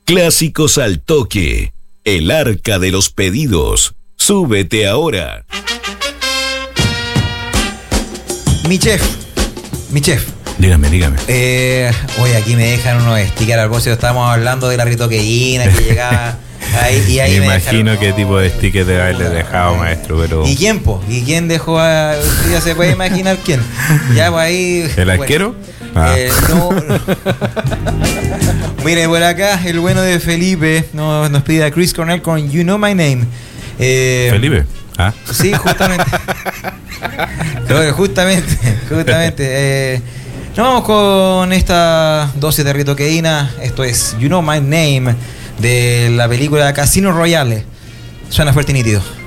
Clásicos al toque. El arca de los pedidos. Súbete ahora. Mi chef. Dígame. Oye, aquí me dejan unos stickers al bolso. Estábamos hablando de la ritoqueína que llegaba ahí. Y ahí me imagino qué tipo de stickers debe haberle dejado, maestro, pero... ¿Y quién, po? ¿Y quién dejó a...? Ya se puede imaginar quién. Ya, pues ahí... ¿El arquero? No. Mire, por acá, el bueno de Felipe nos pide a Chris Cornell con You Know My Name. ¿Felipe? Sí, justamente. Justamente. Nos vamos con esta dosis de ritoqueína. Esto es You Know My Name de la película Casino Royale. Suena fuerte y nítido.